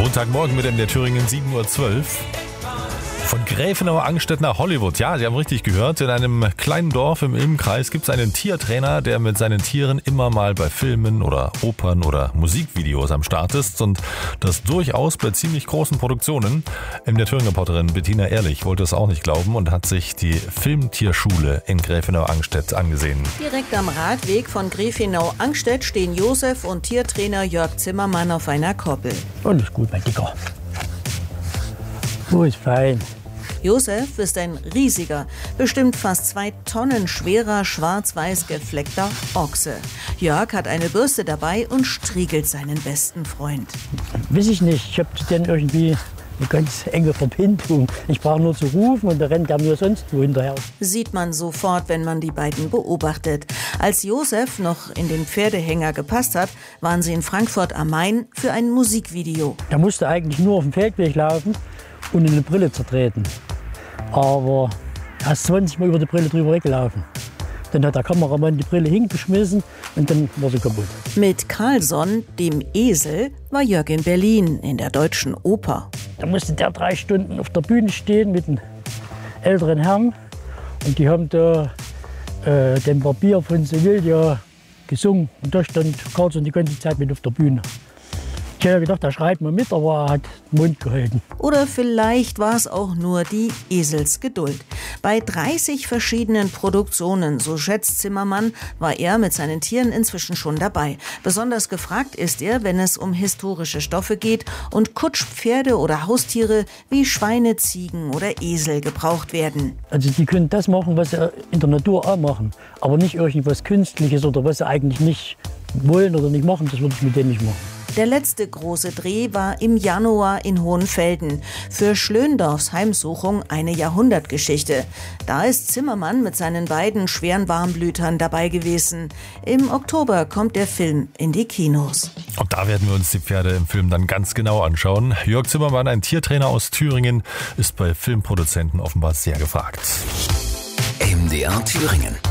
Montagmorgen mit MDR Thüringen 7.12 Uhr. Von Gräfenauer Angstedt nach Hollywood. Ja, Sie haben richtig gehört. In einem kleinen Dorf im Ilmkreis gibt es einen Tiertrainer, der mit seinen Tieren immer mal bei Filmen oder Opern oder Musikvideos am Start ist. Und das durchaus bei ziemlich großen Produktionen. MDR Thüringen-Reporterin Bettina Ehrlich wollte es auch nicht glauben und hat sich die Filmtierschule in Gräfenauer Angstedt angesehen. Direkt am Radweg von Gräfenauer Angstedt stehen Josef und Tiertrainer Jörg Zimmermann auf einer Koppel. Alles gut, mein Dicker. So ist fein. Josef ist ein riesiger, bestimmt fast 2 Tonnen schwerer, schwarz-weiß gefleckter Ochse. Jörg hat eine Bürste dabei und striegelt seinen besten Freund. Weiß ich nicht, ich habe den irgendwie eine ganz enge Verbindung. Ich brauche nur zu rufen und da rennt er mir sonst wo hinterher. Sieht man sofort, wenn man die beiden beobachtet. Als Josef noch in den Pferdehänger gepasst hat, waren sie in Frankfurt am Main für ein Musikvideo. Er musste eigentlich nur auf dem Feldweg laufen und in eine Brille zertreten. Aber er ist 20 Mal über die Brille drüber weggelaufen. Dann hat der Kameramann die Brille hingeschmissen und dann war sie kaputt. Mit Carlson, dem Esel, war Jörg in Berlin in der Deutschen Oper. Da musste der 3 Stunden auf der Bühne stehen mit einem älteren Herrn. Und die haben da den Barbier von Sevilla gesungen. Und da stand Carlson die ganze Zeit mit auf der Bühne. Ich hätte gedacht, er schreit mal mit, aber er hat den Mund gehalten. Oder vielleicht war es auch nur die Eselsgeduld. Bei 30 verschiedenen Produktionen, so schätzt Zimmermann, war er mit seinen Tieren inzwischen schon dabei. Besonders gefragt ist er, wenn es um historische Stoffe geht und Kutschpferde oder Haustiere wie Schweine, Ziegen oder Esel gebraucht werden. Also die können das machen, was sie in der Natur auch machen, aber nicht irgendwas Künstliches oder was sie eigentlich nicht wollen oder nicht machen, das würde ich mit denen nicht machen. Der letzte große Dreh war im Januar in Hohenfelden. Für Schlöndorffs Heimsuchung eine Jahrhundertgeschichte. Da ist Zimmermann mit seinen beiden schweren Warmblütern dabei gewesen. Im Oktober kommt der Film in die Kinos. Und da werden wir uns die Pferde im Film dann ganz genau anschauen. Jörg Zimmermann, ein Tiertrainer aus Thüringen, ist bei Filmproduzenten offenbar sehr gefragt. MDR Thüringen.